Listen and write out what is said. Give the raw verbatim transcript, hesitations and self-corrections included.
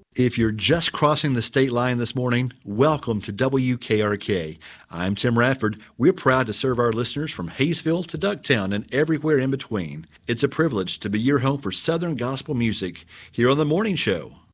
If you're just crossing the state line this morning, welcome to W K R K. I'm Tim Radford. We're proud to serve our listeners from Hayesville to Ducktown and everywhere in between. It's a privilege to be your home for Southern gospel music here on The Morning Show.